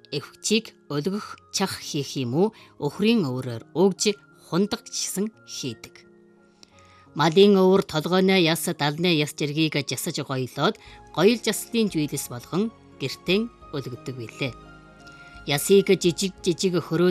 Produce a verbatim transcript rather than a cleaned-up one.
эвхчийг өлгөх чах хийх юм уу өхрийн өврөөр өгж хундаг гэсэн хийдэг. Малын өвөр толгойноо яс далны яс жиргийг жасаж гоёлоод гоёл заслын жийлс болгон гэртэн өлгөдөг билээ. Ясыг жижиг жижиг хөрөө